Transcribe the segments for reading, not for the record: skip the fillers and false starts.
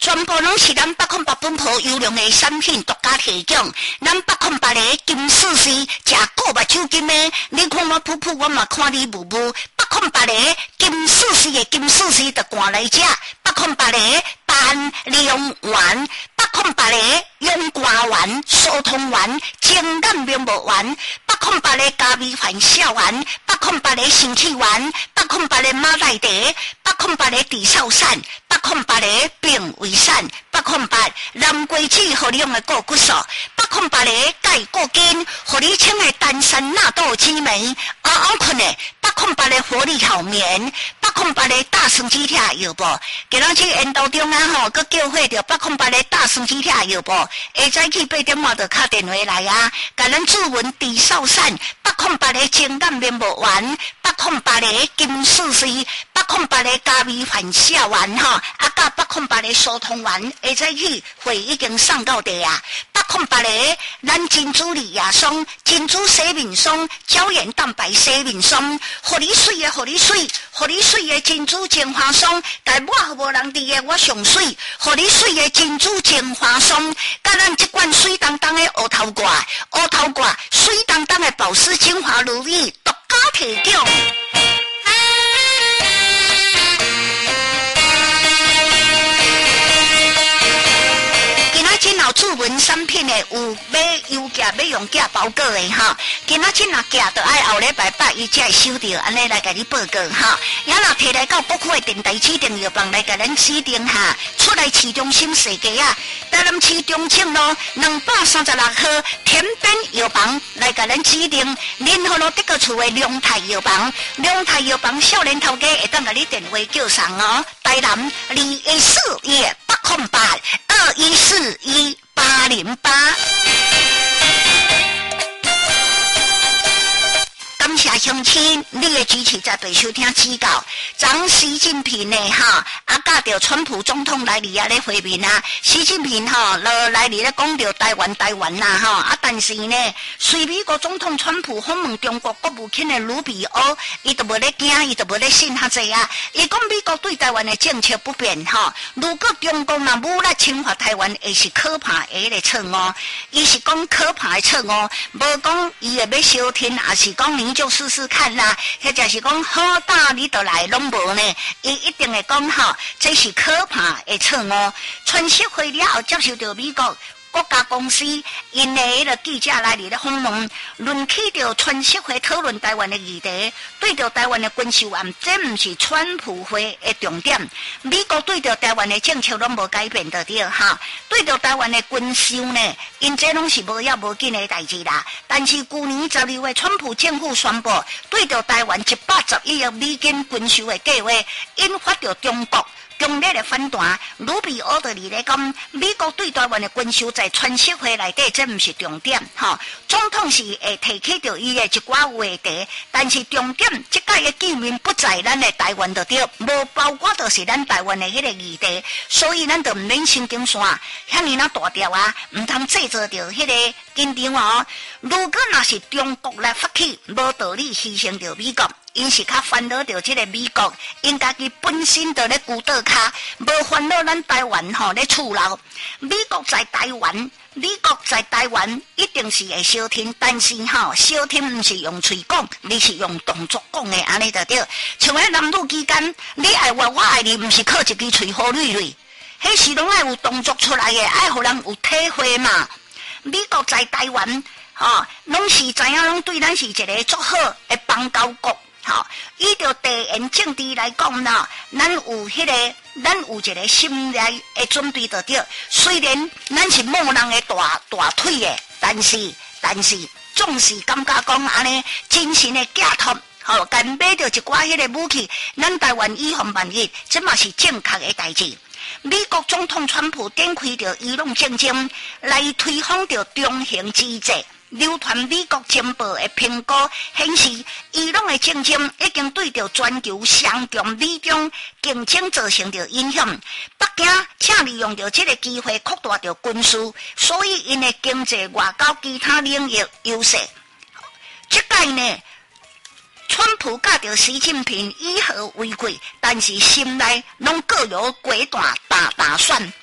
全部拢是咱808本铺优良的产品独家提供。咱808的金丝丝，食过目睭金的，你看我噗噗，我嘛看你母母。808的金丝丝的金丝丝，就赶来食。808的单利用丸，808的用瓜丸、疏通丸、精干面膜丸，808的加味饭小丸，808的生气丸，808的马奶茶，808的地少散，808的病胃散，808南瓜子合你用的固骨素，808的钙固筋，合你清的丹参纳豆激酶，困的808的活力好眠，808的大生肌贴有无？今仔日沿途中啊佮叫会着808的大生肌贴有无？下早起8点半就打电话来啊，甲咱注文地少散，808的精干面膜丸，808的金丝丝，808的加味饭小丸甲808的疏通丸，下早起会已经送到地啊。808的咱珍珠里亚松、珍珠洗面霜、胶原蛋白洗面霜，互你水的，互你水，互你水的珍珠精华霜，但我无人伫的我上水，互你水的珍珠精华霜，甲咱这款水当当的乌头挂，水当当的保湿精华乳液独家提供。今老注文产品的有买油价要用价包裹的今仔今若价就爱后礼拜8伊才会收到，安尼来甲你报告也若摕来到北区的电台指定药房来甲咱指定出来市中心世界台南市中正路236号天边药房来甲咱指定，联合路德国厝的龙泰药房少年头家会当甲你电话叫上台南21418080808。感谢乡亲，你的支持在被收听指教。昨习近平呢甲着川普总统来里咧会面习近平来里咧讲着台湾但是呢，随美国总统川普访问中国国务卿的卢比欧，伊都无咧惊，伊都无咧信较济伊讲美国对台湾的政策不变如果中共武力侵犯台湾，会是可怕的迄个错误。伊是讲可怕的错误，无讲伊会要消停，也是讲你就试试看或者是讲好大你就来拢无呢，伊一定会讲这是可怕的错误。川协会了后接受到美国国家公司因的迄个记者来咧访问，论起着川协会讨论台湾的议题，对着台湾的军售案，这毋是川普会的重点。美国对着台湾的政策拢无改变得对对着台湾的军售呢，因这拢是无要无紧的代志啦。但是去年12月，川普政府宣布对着台湾111亿美金军售的计划，引发着中国强烈的反弹。卢比欧德里咧讲，美国对台湾的军售在川协会内底，这毋是重点总统是会提起着伊的一寡话题，但是重点这届的见面不在咱的台湾就对，无包括就是咱台湾的迄个议题，所以咱就毋免神经线遐尼大条毋通制造着迄个紧张如果若是中国来发起，无道理牺牲着美国。因是较烦恼着这个美国，因家己本身就咧孤岛卡，无烦恼咱台湾咧厝闹。美国在台湾一定是会消停，但是消停毋是用嘴讲，你是用动作讲的，安尼就对。像迄男女之间，你爱我，我爱你，毋是靠一支嘴好蕊蕊，迄是拢爱有动作出来的，爱互人有体会嘛。美国在台湾，拢是知影，拢对咱是一个足好的邦交国。依照地缘政治来讲咱有一个心内的准备就对。虽然咱是某人的大腿的，但是总是感觉讲安尼精神的寄托，干买着一寡迄个武器，咱台湾以防万一，这嘛是正确的代志。美国总统川普展开着伊朗战争，来推广着中型机制。流传美国情报的评估显示，伊朗的战争已经对着全球上强美中竞争造成着影响。北京正利用着这个机会扩大着军事，所以因的经济、外交其他领域优势。这届呢，川普甲着习近平以和为贵，但是心内拢各有果断打算。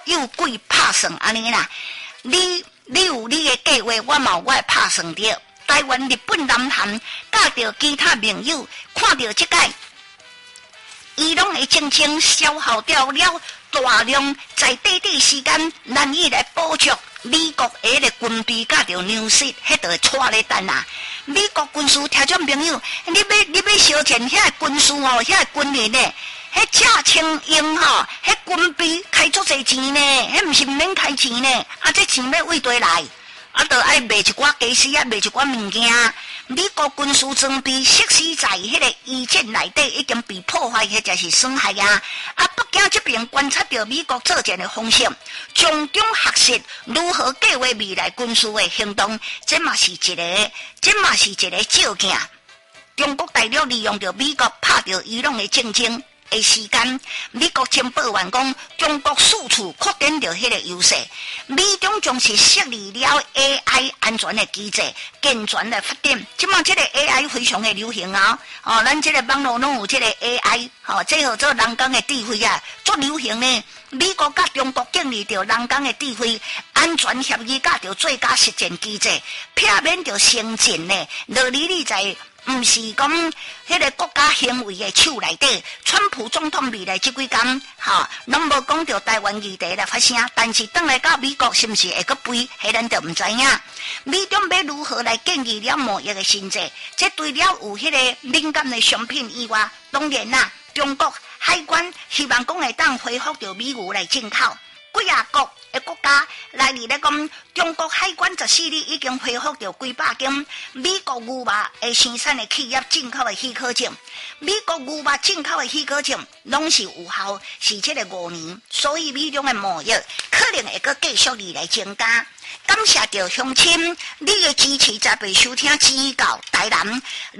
有鬼拍算安尼啦。你有你的计划，我嘛有我的拍算着。台湾、日本、南韩，甲着其他盟友，看到这个，伊拢会真正消耗掉了大量在地时间，难以来补足美国迄个军备甲着粮食，迄个拖咧等啊！美国军事听众朋友，你要小钱，遐个军事哦，遐个军人呢，迄正清用吼，迄军备开足侪钱呢，迄毋是毋免开钱呢，啊，这钱要为地来。啊，就爱卖一寡家私啊，卖一寡物件。美国军事装备设施在迄个医院内底已经被破坏，或者是损害啊。啊，北京这边观察到美国作战的方式，从中学习如何计划未来军事的行动，这嘛是一个照镜。中国大陆利用着美国拍着伊朗的战争的时间，美国情报员讲，中国四处扩展着迄个优势。美中总是设立了 AI 安全的机制，健全的发展。即马这个 AI 非常的流行啊！哦，咱这个网络拢有这个 AI， 哦，这号做人工的智慧啊，足流行呢。美国甲中国建立着人工的智慧安全协议，甲着最佳实践机制，避免着先进呢。道理你在。毋是讲迄个国家行为的手内底，川普总统未来即几天，拢无讲到台湾议题来发声，但是转来到美国是毋是会阁飞，迄咱就毋知影。美中要如何来建议了贸易的新制？这除了有迄个敏感的商品以外，当然啦，中国海关希望讲会当恢复到美牛来进口。几啊国的国家来伫咧讲，中国海关14日已经恢复到几百件美国牛肉的生产的企业进口的许可证。美国牛肉进口的许可证拢是有效，是这个5年，所以美中的贸易可能会阁继续来增加。感谢着乡亲你的支持，才被收听指教台南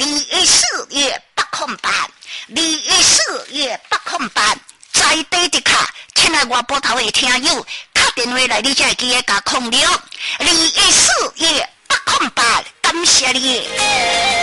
214月808，214月808。在地的卡，请来我波头的听友打电话来，你才会记得甲控了。214月808，感谢你。